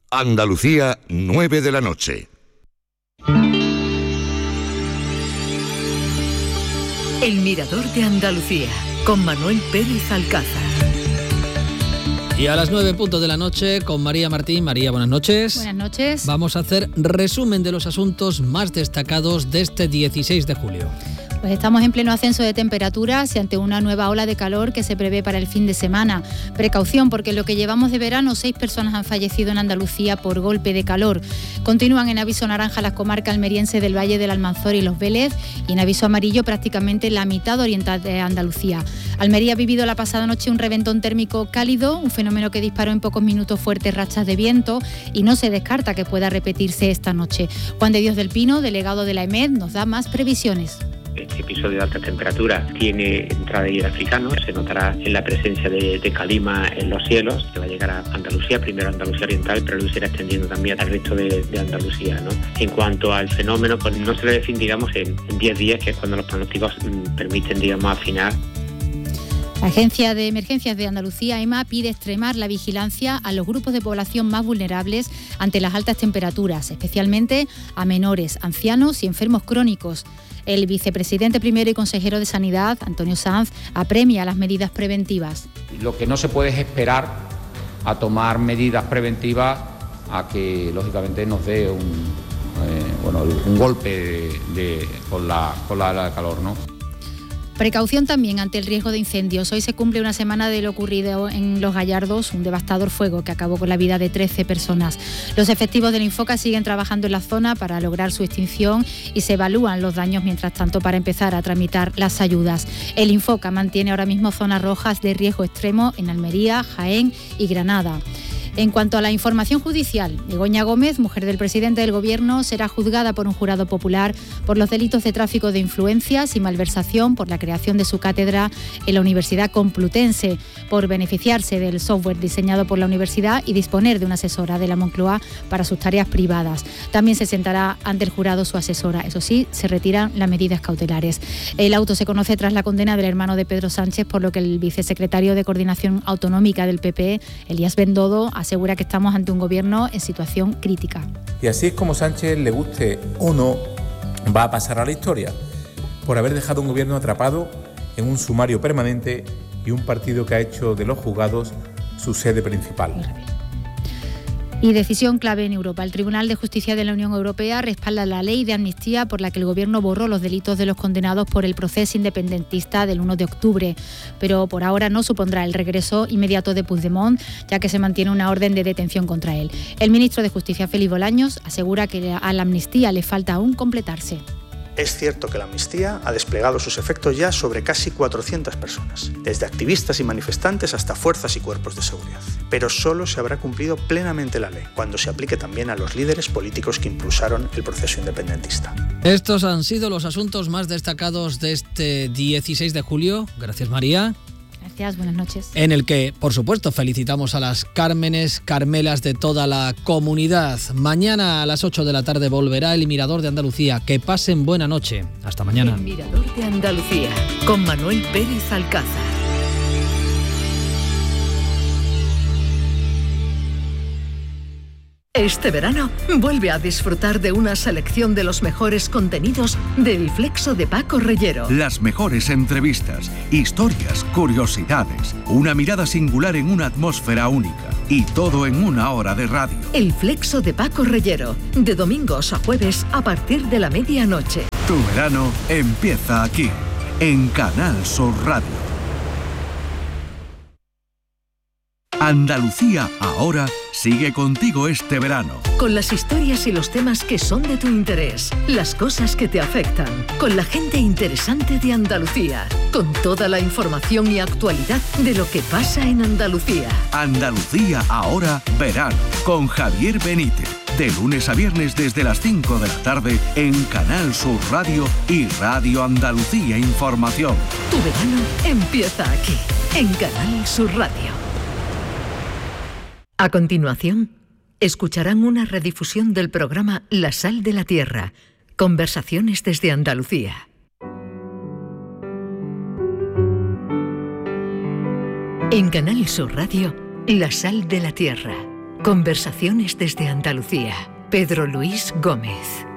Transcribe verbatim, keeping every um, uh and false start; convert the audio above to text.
Andalucía, nueve de la noche. El Mirador de Andalucía, con Manuel Pérez Alcázar. Y a las nueve puntos de la noche con María Martín. María, buenas noches. Buenas noches. Vamos a hacer resumen de los asuntos más destacados de este dieciséis de julio. Pues estamos en pleno ascenso de temperaturas y ante una nueva ola de calor que se prevé para el fin de semana. Precaución, porque en lo que llevamos de verano, seis personas han fallecido en Andalucía por golpe de calor. Continúan en aviso naranja las comarcas almerienses del Valle del Almanzora y Los Vélez, y en aviso amarillo prácticamente la mitad oriental de Andalucía. Almería ha vivido la pasada noche un reventón térmico cálido, un fenómeno que disparó en pocos minutos fuertes rachas de viento, y no se descarta que pueda repetirse esta noche. Juan de Dios del Pino, delegado de la E M E D, nos da más previsiones. Este episodio de altas temperaturas tiene entrada de aire africano, se notará en la presencia de, de calima en los cielos, que va a llegar a Andalucía, primero a Andalucía Oriental, pero luego se irá extendiendo también al resto de, de Andalucía, ¿no? En cuanto al fenómeno, pues no se debe decir, digamos, en diez días, que es cuando los pronósticos mm, permiten, digamos, afinar. La Agencia de Emergencias de Andalucía, E M A, pide extremar la vigilancia a los grupos de población más vulnerables ante las altas temperaturas, especialmente a menores, ancianos y enfermos crónicos. El vicepresidente primero y consejero de Sanidad, Antonio Sanz, apremia las medidas preventivas. Lo que no se puede es esperar a tomar medidas preventivas a que, lógicamente, nos dé un, eh, bueno, un golpe de, de, con, la, con la, la calor, ¿no? Precaución también ante el riesgo de incendios. Hoy se cumple una semana de lo ocurrido en Los Gallardos, un devastador fuego que acabó con la vida de trece personas. Los efectivos del Infoca siguen trabajando en la zona para lograr su extinción y se evalúan los daños mientras tanto para empezar a tramitar las ayudas. El Infoca mantiene ahora mismo zonas rojas de riesgo extremo en Almería, Jaén y Granada. En cuanto a la información judicial, Begoña Gómez, mujer del presidente del Gobierno, será juzgada por un jurado popular por los delitos de tráfico de influencias y malversación por la creación de su cátedra en la Universidad Complutense, por beneficiarse del software diseñado por la universidad y disponer de una asesora de la Moncloa para sus tareas privadas. También se sentará ante el jurado su asesora. Eso sí, se retiran las medidas cautelares. El auto se conoce tras la condena del hermano de Pedro Sánchez, por lo que el vicesecretario de Coordinación Autonómica del P P, Elías Bendodo, asegura que estamos ante un gobierno en situación crítica. Y así es como Sánchez, le guste o no, va a pasar a la historia, por haber dejado un gobierno atrapado en un sumario permanente y un partido que ha hecho de los juzgados su sede principal. Y decisión clave en Europa. El Tribunal de Justicia de la Unión Europea respalda la ley de amnistía por la que el Gobierno borró los delitos de los condenados por el proceso independentista del uno de octubre. Pero por ahora no supondrá el regreso inmediato de Puigdemont, ya que se mantiene una orden de detención contra él. El ministro de Justicia, Félix Bolaños, asegura que a la amnistía le falta aún completarse. Es cierto que la amnistía ha desplegado sus efectos ya sobre casi cuatrocientas personas, desde activistas y manifestantes hasta fuerzas y cuerpos de seguridad. Pero solo se habrá cumplido plenamente la ley cuando se aplique también a los líderes políticos que impulsaron el proceso independentista. Estos han sido los asuntos más destacados de este dieciséis de julio. Gracias, María. Gracias, buenas noches. En el que, por supuesto, felicitamos a las Cármenes, Carmelas de toda la comunidad. Mañana a las ocho de la tarde volverá el Mirador de Andalucía. Que pasen buena noche. Hasta mañana. El Mirador de Andalucía, con Manuel Pérez Alcázar. Este verano vuelve a disfrutar de una selección de los mejores contenidos del Flexo de Paco Reyero. Las mejores entrevistas, historias, curiosidades, una mirada singular en una atmósfera única y todo en una hora de radio. El Flexo de Paco Reyero, de domingos a jueves a partir de la medianoche. Tu verano empieza aquí, en Canal Sur Radio. Andalucía ahora sigue contigo este verano. Con las historias y los temas que son de tu interés, las cosas que te afectan, con la gente interesante de Andalucía, con toda la información y actualidad de lo que pasa en Andalucía. Andalucía ahora verano, con Javier Benítez. De lunes a viernes desde las cinco de la tarde en Canal Sur Radio y Radio Andalucía Información. Tu verano empieza aquí, en Canal Sur Radio. A continuación, escucharán una redifusión del programa La Sal de la Tierra, conversaciones desde Andalucía. En Canal Sur Radio, La Sal de la Tierra, Conversaciones desde Andalucía. Pedro Luis Gómez.